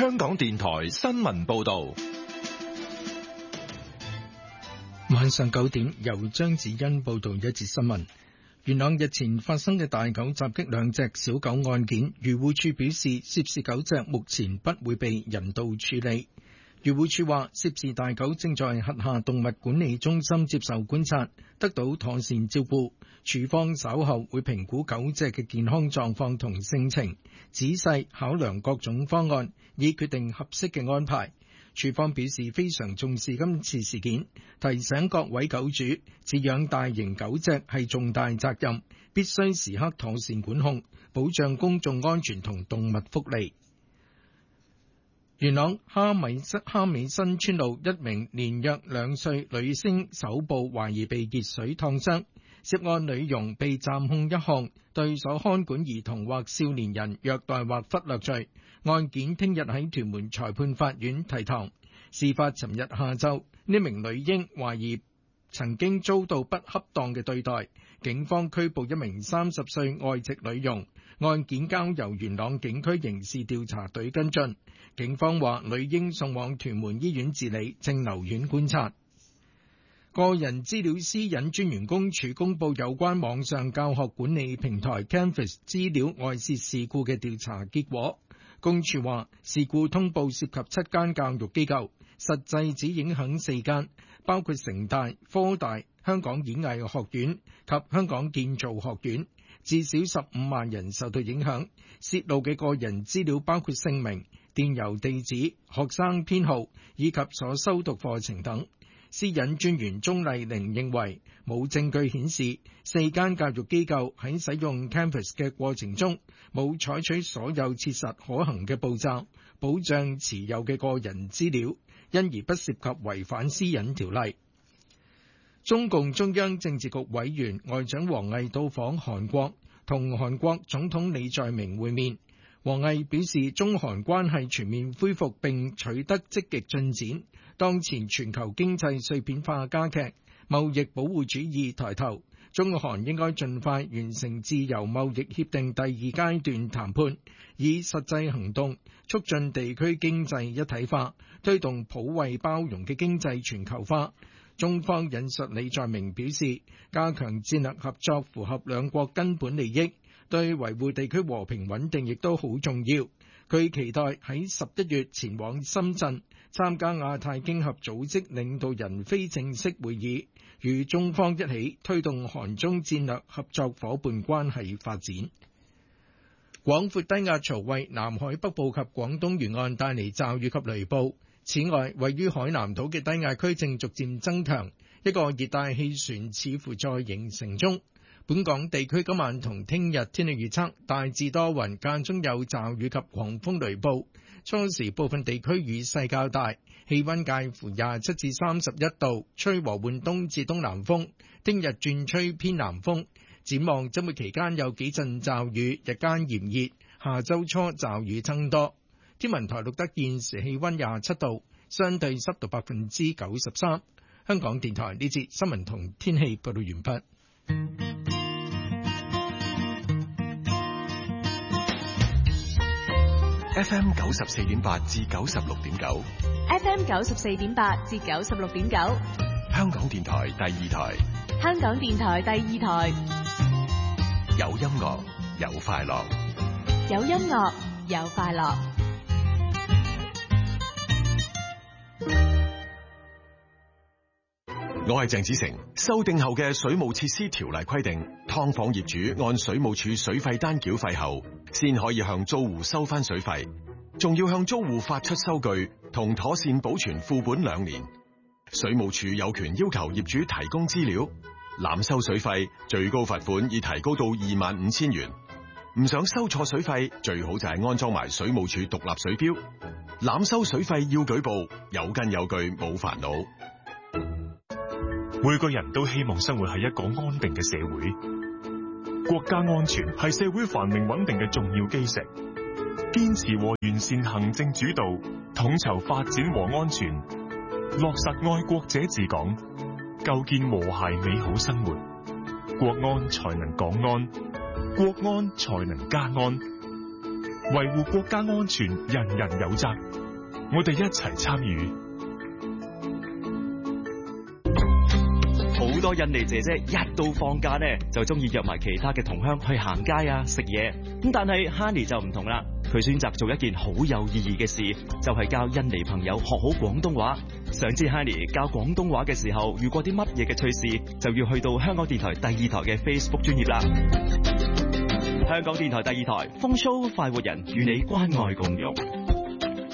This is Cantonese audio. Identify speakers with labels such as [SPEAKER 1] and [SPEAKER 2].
[SPEAKER 1] 香港電台新聞報道。
[SPEAKER 2] 晚上9點，由張子欣報道一節新聞。元朗日前發生嘅大狗襲擊兩隻小狗案件，漁護署表示涉事狗隻目前不會被人道處理。漁護署話，涉事大狗正在轄下動物管理中心接受觀察，得到妥善照顧。署方稍後會評估狗隻嘅健康狀況同性情，仔細考量各種方案，以決定合適嘅安排。署方表示非常重視今次事件，提醒各位狗主，飼養大型狗隻係重大責任，必須時刻妥善管控，保障公眾安全同動物福利。元朗蝦尾新村路一名年約2歲女星手部懷疑被熱水燙傷，涉案女傭被暫控一項對所看管兒童或少年人虐待或忽略罪，案件聽日喺屯門裁判法院提堂。事發尋日下晝，呢名女嬰懷疑曾經遭到不恰當嘅對待，警方拘捕一名30歲外籍女傭，案件交由元朗警區刑事調查隊跟進。警方話女嬰送往屯門醫院治理，正留院觀察。個人資料私隱專員公署公布有關網上教學管理平台 Canvas 資料外泄事故嘅調查結果。公署話事故通報涉及7間教育機構，實際只影響4間，包括城大、科大、香港演藝學院及香港建造學院，至少15萬人受到影響。泄露嘅個人資料包括姓名、電郵地址、學生編號以及所修讀課程等。私隱專員鍾麗玲認為冇證據顯示4間教育機構喺使用 Canvas 嘅過程中冇採取所有切實可行嘅步驟，保障持有嘅個人資料，因而不涉及違反私隱條例。中共中央政治局委員外長王毅到訪韓國，同韓國總統李在明會面。王毅表示，中韓關係全面恢復並取得積極進展。當前全球經濟碎片化加劇，貿易保護主義抬頭，中韓應該盡快完成自由貿易協定第2階段談判，以實際行動促進地區經濟一體化，推動普惠包容嘅經濟全球化。中方引述李在明表示，加強戰略合作符合兩國根本利益，對維護地區和平穩定亦都好重要。佢期待喺11月前往深圳參加亞太經合組織領導人非正式會議，與中方一起推動韓中戰略合作夥伴關係發展。廣闊低壓槽為南海北部及廣東沿岸帶嚟驟雨及雷暴。此外，位於海南島嘅低壓區正逐漸增強，一個熱帶氣旋似乎在形成中。本港地區今晚同聽日天氣預測大致多雲，間中有驟雨及狂風雷暴，初時部分地區雨勢較大，氣溫介乎27至31度，吹和緩東至東南風。聽日轉吹偏南風。展望周末期間有幾陣驟雨，日間炎熱，下周初驟雨增多。天文台錄得現時氣溫27度，相對濕度93%。香港電台呢節新聞同天氣報道完畢。
[SPEAKER 3] FM 94.8至96.9
[SPEAKER 4] ，FM 94.8至96.9，
[SPEAKER 3] 香港電台第2台，
[SPEAKER 4] 香港電台第2台，
[SPEAKER 3] 有音樂有快樂，
[SPEAKER 4] 有音樂有快樂。
[SPEAKER 3] 我係鄭子誠。修訂後嘅水務設施條例規定，劏房業主按水務署水費單繳費後，先可以向租戶收翻水費，仲要向租戶發出收據同妥善保存副本2年。水務署有權要求業主提供資料，濫收水費最高罰款已提高到25,000元。唔想收錯水費，最好就係安裝埋水務署獨立水標。濫收水費要舉報，有根有據冇煩惱。
[SPEAKER 5] 每個人都希望生活喺一個安定嘅社會，國家安全係社會繁榮穩定嘅重要基石。堅持和完善行政主導，統籌發展和安全，落實愛國者治港，構建和諧美好生活，國安才能港安，國安才能家安。 維護國家安全，人人有責。我哋一齊參與。
[SPEAKER 6] 好多印尼姐姐一到放假呢，就中意約埋其他嘅同鄉去行街啊、食嘢。咁但係 Hani 就唔同啦，佢選擇做一件好有意義嘅事，就係教印尼朋友學好廣東話。想知 Hani 教廣東話嘅時候遇過啲乜嘢嘅趣事，就要去到香港電台第二台嘅 Facebook 專頁啦。香港電台第二台風騷快活人，與你關愛共融。